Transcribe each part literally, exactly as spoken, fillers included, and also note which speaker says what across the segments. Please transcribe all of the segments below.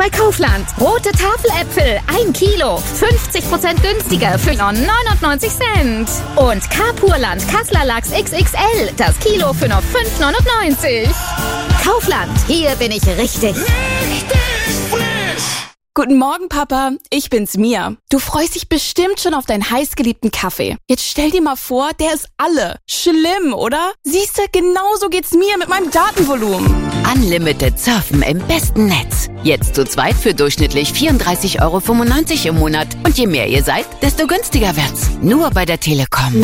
Speaker 1: bei Kaufland. Rote Tafeläpfel, ein Kilo, fünfzig Prozent günstiger für nur neunundneunzig Cent. Und Carpurland Kassler Lachs X X L, das Kilo für nur fünf neunundneunzig. Kaufland, hier bin ich richtig.
Speaker 2: Richtig frisch!
Speaker 3: Guten Morgen, Papa. Ich bin's, Mia. Du freust dich bestimmt schon auf deinen heißgeliebten Kaffee. Jetzt stell dir mal vor, der ist alle. Schlimm, oder? Siehst du, genauso geht's mir mit meinem Datenvolumen.
Speaker 4: Unlimited Surfen im besten Netz. Jetzt zu zweit für durchschnittlich vierunddreißig Euro fünfundneunzig im Monat. Und je mehr ihr seid, desto günstiger wird's. Nur bei der Telekom.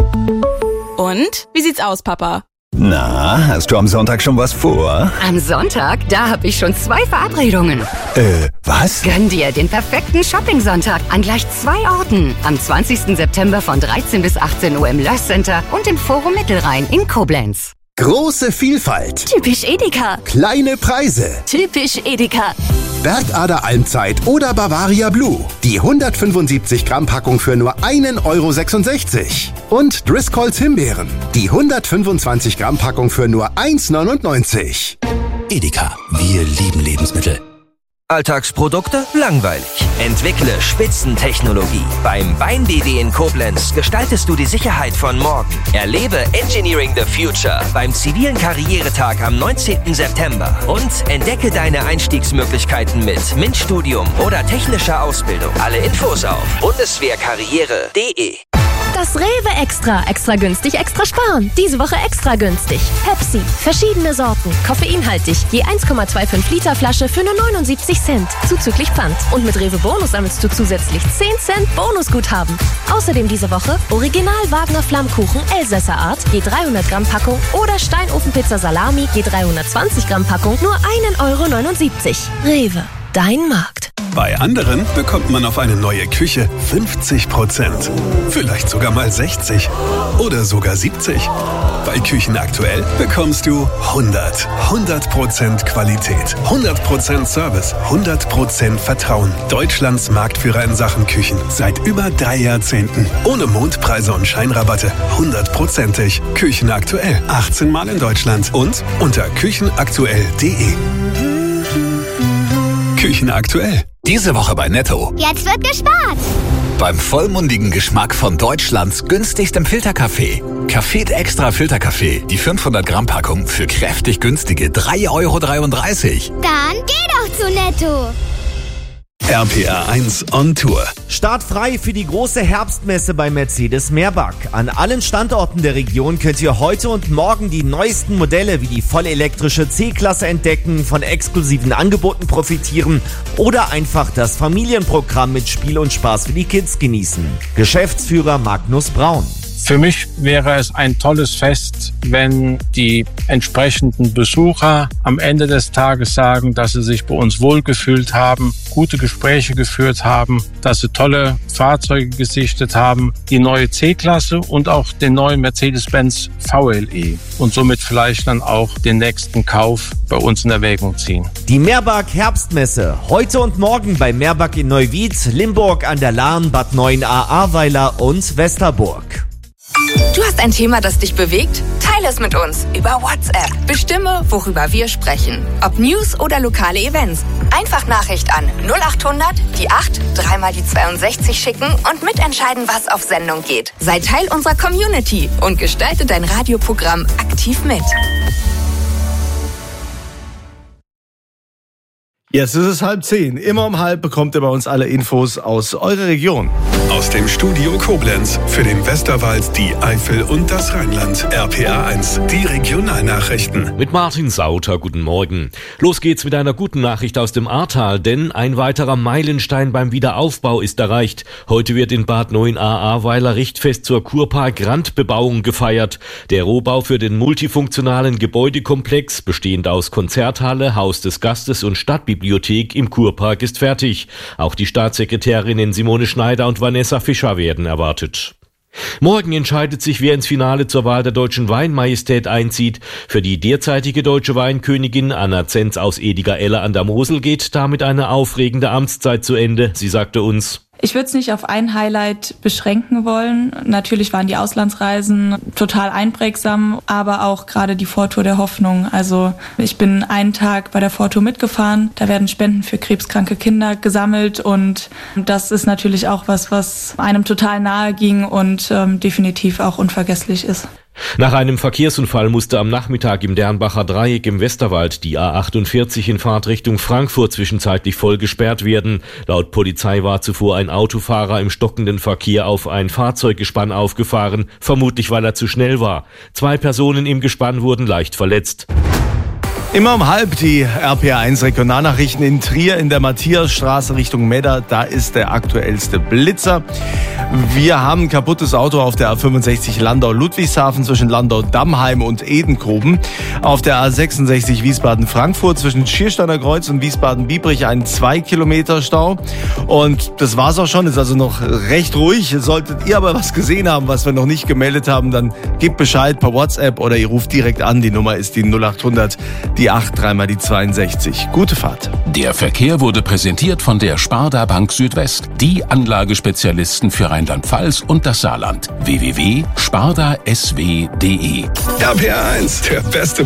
Speaker 3: Und? Wie sieht's aus, Papa?
Speaker 5: Na, hast du am Sonntag schon was vor?
Speaker 4: Am Sonntag? Da habe ich schon zwei Verabredungen.
Speaker 5: Äh, was?
Speaker 4: Gönn dir den perfekten Shopping-Sonntag an gleich zwei Orten. Am zwanzigsten September von dreizehn bis achtzehn Uhr im Lösch Center und im Forum Mittelrhein in Koblenz.
Speaker 6: Große Vielfalt.
Speaker 4: Typisch Edeka.
Speaker 6: Kleine Preise.
Speaker 4: Typisch Edeka.
Speaker 6: Bergader Almzeit oder Bavaria Blue. Die hundertfünfundsiebzig Gramm Packung für nur ein Euro sechsundsechzig. Und Driscolls Himbeeren. Die hundertfünfundzwanzig Gramm Packung für nur eins neunundneunzig.
Speaker 7: Edeka. Wir lieben Lebensmittel.
Speaker 8: Alltagsprodukte? Langweilig. Entwickle Spitzentechnologie. Beim Bein B W in Koblenz gestaltest du die Sicherheit von morgen. Erlebe Engineering the Future beim zivilen Karrieretag am neunzehnten September und entdecke deine Einstiegsmöglichkeiten mit MINT-Studium oder technischer Ausbildung. Alle Infos auf bundeswehrkarriere punkt de.
Speaker 9: Das Rewe Extra. Extra günstig, extra sparen. Diese Woche extra günstig. Pepsi. Verschiedene Sorten. Koffeinhaltig. Je eins Komma fünfundzwanzig Liter Flasche für nur neunundsiebzig Cent. Zuzüglich Pfand. Und mit Rewe Bonus sammelst du zusätzlich zehn Cent Bonusguthaben. Außerdem diese Woche Original Wagner Flammkuchen Elsässer Art. Je dreihundert Gramm Packung. Oder Steinofenpizza Salami. Je dreihundertzwanzig Gramm Packung. Nur ein Euro neunundsiebzig. Rewe. Dein Markt.
Speaker 10: Bei anderen bekommt man auf eine neue Küche fünfzig Prozent. Vielleicht sogar mal sechzig. Oder sogar siebzig. Bei Küchen aktuell bekommst du hundert. hundert Prozent Qualität. hundert Prozent Service. hundert Prozent Vertrauen. Deutschlands Marktführer in Sachen Küchen. Seit über drei Jahrzehnten. Ohne Mondpreise und Scheinrabatte. hundertprozentig. Küchen aktuell. achtzehn Mal in Deutschland. Und unter küchenaktuell punkt de. Küchen aktuell.
Speaker 7: Diese Woche bei Netto.
Speaker 11: Jetzt wird gespart.
Speaker 7: Beim vollmundigen Geschmack von Deutschlands günstigstem Filterkaffee. Café Extra Filterkaffee. Die fünfhundert Gramm Packung für kräftig günstige drei Euro dreiunddreißig.
Speaker 11: Dann geh doch zu Netto.
Speaker 10: R P R eins on Tour.
Speaker 12: Startfrei für die große Herbstmesse bei Mercedes Meerbach. An allen Standorten der Region könnt ihr heute und morgen die neuesten Modelle wie die vollelektrische C-Klasse entdecken, von exklusiven Angeboten profitieren oder einfach das Familienprogramm mit Spiel und Spaß für die Kids genießen. Geschäftsführer Magnus Braun.
Speaker 13: Für mich wäre es ein tolles Fest, wenn die entsprechenden Besucher am Ende des Tages sagen, dass sie sich bei uns wohlgefühlt haben, gute Gespräche geführt haben, dass sie tolle Fahrzeuge gesichtet haben, die neue C-Klasse und auch den neuen Mercedes-Benz V L E und somit vielleicht dann auch den nächsten Kauf bei uns in Erwägung ziehen.
Speaker 12: Die Meerbach Herbstmesse. Heute und morgen bei Meerbach in Neuwied, Limburg an der Lahn, Bad Neuenahr-Ahrweiler und Westerburg.
Speaker 4: Du hast ein Thema, das dich bewegt? Teile es mit uns über WhatsApp. Bestimme, worüber wir sprechen. Ob News oder lokale Events. Einfach Nachricht an null achthundert, die acht, dreimal die zweiundsechzig schicken und mitentscheiden, was auf Sendung geht. Sei Teil unserer Community und gestalte dein Radioprogramm aktiv mit.
Speaker 14: Jetzt ist es halb zehn. Immer um halb bekommt ihr bei uns alle Infos aus eurer Region.
Speaker 10: Aus dem Studio Koblenz für den Westerwald, die Eifel und das Rheinland. R P R eins, die Regionalnachrichten.
Speaker 15: Mit Martin Sauter, guten Morgen. Los geht's mit einer guten Nachricht aus dem Ahrtal, denn ein weiterer Meilenstein beim Wiederaufbau ist erreicht. Heute wird in Bad Neuenahr-Ahrweiler Richtfest zur Kurpark-Randbebauung gefeiert. Der Rohbau für den multifunktionalen Gebäudekomplex, bestehend aus Konzerthalle, Haus des Gastes und Stadtbibliothek im Kurpark, ist fertig. Auch die Staatssekretärinnen Simone Schneider und Vanessa Fischer werden erwartet. Morgen entscheidet sich, wer ins Finale zur Wahl der Deutschen Weinmajestät einzieht. Für die derzeitige deutsche Weinkönigin Anna Zenz aus Ediger-Eller an der Mosel geht damit eine aufregende Amtszeit zu Ende. Sie sagte uns:
Speaker 16: Ich würde es nicht auf ein Highlight beschränken wollen. Natürlich waren die Auslandsreisen total einprägsam, aber auch gerade die Vortour der Hoffnung. Also ich bin einen Tag bei der Vortour mitgefahren. Da werden Spenden für krebskranke Kinder gesammelt und das ist natürlich auch was, was einem total nahe ging und ähm, definitiv auch unvergesslich ist.
Speaker 15: Nach einem Verkehrsunfall musste am Nachmittag im Dernbacher Dreieck im Westerwald die A achtundvierzig in Fahrtrichtung Frankfurt zwischenzeitlich voll gesperrt werden. Laut Polizei war zuvor ein Autofahrer im stockenden Verkehr auf ein Fahrzeuggespann aufgefahren, vermutlich weil er zu schnell war. Zwei Personen im Gespann wurden leicht verletzt.
Speaker 14: Immer um halb die R P R eins Regionalnachrichten in Trier in der Matthiasstraße Richtung Medda. Da ist der aktuellste Blitzer. Wir haben ein kaputtes Auto auf der A fünfundsechzig Landau-Ludwigshafen zwischen Landau-Dammheim und Edengruben. Auf der A sechsundsechzig Wiesbaden-Frankfurt zwischen Schiersteiner Kreuz und Wiesbaden-Biebrich ein zwei Kilometer Stau. Und das war's auch schon, ist also noch recht ruhig. Solltet ihr aber was gesehen haben, was wir noch nicht gemeldet haben, dann gebt Bescheid per WhatsApp oder ihr ruft direkt an. Die Nummer ist die null acht hundert, die acht, dreimal die zweiundsechzig. Gute Fahrt.
Speaker 17: Der Verkehr wurde präsentiert von der Sparda Bank Südwest, die Anlagespezialisten für Rheinland-Pfalz und das Saarland. w w w punkt sparda s w punkt d e.
Speaker 10: R P R eins, der beste